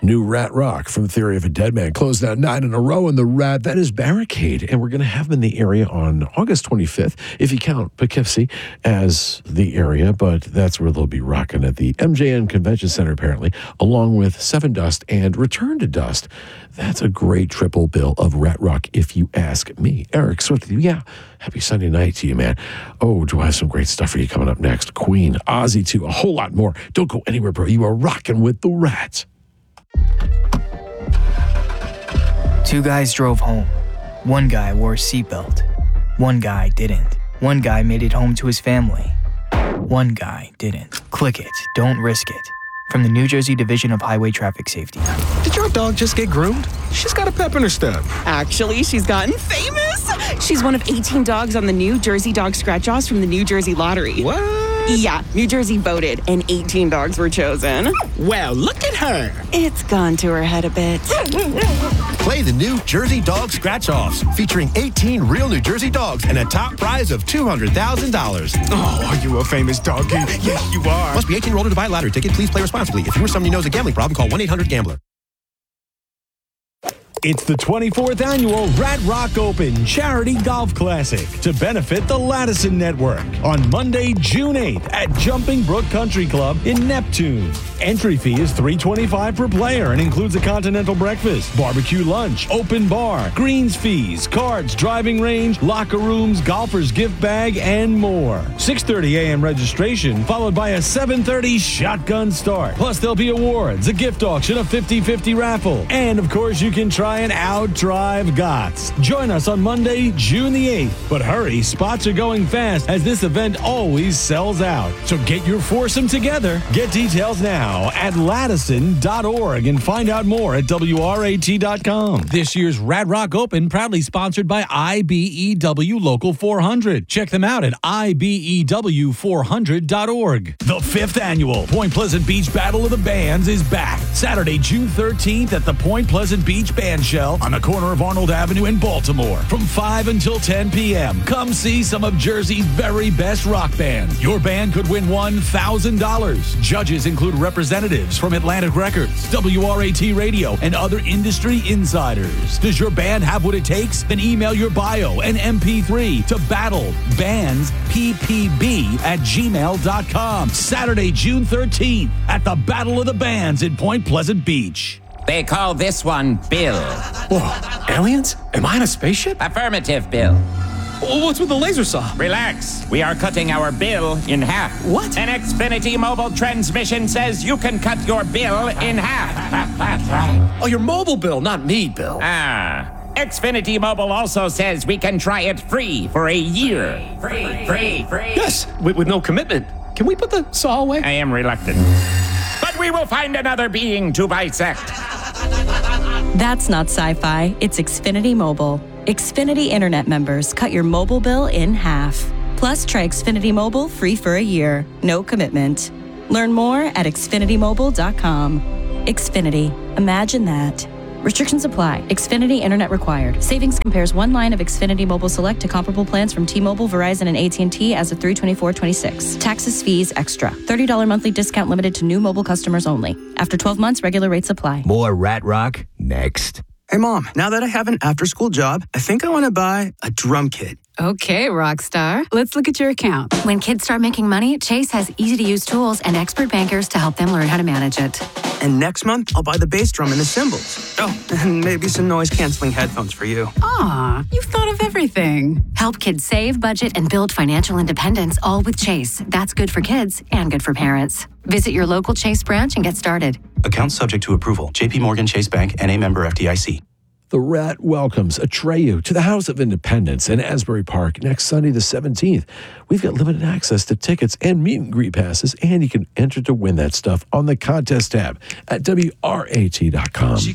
New Rat Rock from Theory of a Dead Man closed out 9 in a row in the Rat. That is Barricade, and we're going to have them in the area on August 25th, if you count Poughkeepsie as the area, but that's where they'll be rocking at the MJN Convention Center, apparently, along with Seven Dust and Return to Dust. That's a great triple bill of Rat Rock, if you ask me. Eric Swift, yeah, happy Sunday night to you, man. Oh, do I have some great stuff for you coming up next? Queen, Ozzy, too, a whole lot more. Don't go anywhere, bro. You are rocking with the Rats. Two guys drove home. One guy wore a seatbelt. One guy didn't. One guy made it home to his family. One guy didn't. Click it. Don't risk it. From the New Jersey Division of Highway Traffic Safety. Did your dog just get groomed? She's got a pep in her step. Actually, she's gotten famous. She's one of 18 dogs on the New Jersey Dog Scratch-Offs from the New Jersey Lottery. What? Yeah, New Jersey voted, and 18 dogs were chosen. Well, look at her. It's gone to her head a bit. Play the New Jersey Dog Scratch-Offs, featuring 18 real New Jersey dogs and a top prize of $200,000. Oh, are you a famous doggy? Yes, you are. Must be 18 or older to buy a lottery ticket. Please play responsibly. If you or somebody knows a gambling problem, call 1-800-GAMBLER. It's the 24th annual Rat Rock Open Charity Golf Classic to benefit the Ladison Network on Monday, June 8th at Jumping Brook Country Club in Neptune. Entry fee is $325 per player and includes a continental breakfast, barbecue lunch, open bar, greens fees, cards, driving range, locker rooms, golfer's gift bag, and more. 6:30 a.m. registration, followed by a 7:30 shotgun start. Plus, there'll be awards, a gift auction, a 50-50 raffle, and of course, you can try and out-drive GOTS. Join us on Monday, June the 8th. But hurry, spots are going fast as this event always sells out. So get your foursome together. Get details now at Ladison.org and find out more at WRAT.com. This year's Rat Rock Open proudly sponsored by IBEW Local 400. Check them out at IBEW400.org. The 5th annual Point Pleasant Beach Battle of the Bands is back. Saturday, June 13th at the Point Pleasant Beach Band Shell on the corner of Arnold Avenue in Baltimore from 5 until 10 p.m. Come see some of Jersey's very best rock bands. Your band could win $1,000. Judges include representatives from Atlantic Records, WRAT Radio, and other industry insiders. Does your band have what it takes? Then email your bio and MP3 to battlebandsppb@gmail.com. Saturday, June 13th at the Battle of the Bands in Point Pleasant Beach. They call this one Bill. Whoa, aliens? Am I in a spaceship? Affirmative, Bill. What's with the laser saw? Relax. We are cutting our bill in half. What? An Xfinity mobile transmission says you can cut your bill in half. Oh, your mobile bill, not me, Bill. Xfinity Mobile also says we can try it free for a year. Free. Yes, with no commitment. Can we put the saw away? I am reluctant. But we will find another being to bisect. That's not sci-fi. It's Xfinity Mobile. Xfinity Internet members cut your mobile bill in half. Plus, try Xfinity Mobile free for a year. No commitment. Learn more at xfinitymobile.com. Xfinity. Imagine that. Restrictions apply. Xfinity Internet required. Savings compares one line of Xfinity Mobile Select to comparable plans from T-Mobile, Verizon, and AT&T as of 3/24/26. Taxes, fees, extra. $30 monthly discount limited to new mobile customers only. After 12 months, regular rates apply. More Rat Rock next. Hey, Mom, now that I have an after-school job, I think I want to buy a drum kit. Okay, Rockstar. Let's look at your account. When kids start making money, Chase has easy-to-use tools and expert bankers to help them learn how to manage it. And next month, I'll buy the bass drum and the cymbals. Oh, and maybe some noise-canceling headphones for you. Aw, you've thought of everything. Help kids save, budget, and build financial independence, all with Chase. That's good for kids and good for parents. Visit your local Chase branch and get started. Account subject to approval. JP Morgan Chase Bank, N.A. member FDIC. The Rat welcomes Atreyu to the House of Independence in Asbury Park next Sunday the 17th. We've got limited access to tickets and meet and greet passes, and you can enter to win that stuff on the contest tab at WRAT.com.